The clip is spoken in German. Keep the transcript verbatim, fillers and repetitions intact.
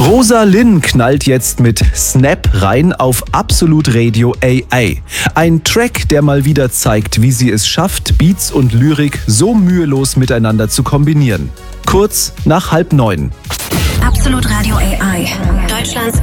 Rosa Linn knallt jetzt mit Snap rein auf Absolut Radio A A. Ein Track, der mal wieder zeigt, wie sie es schafft, Beats und Lyrik so mühelos miteinander zu kombinieren. Kurz nach halb neun. Absolut Radio A I, Deutschlands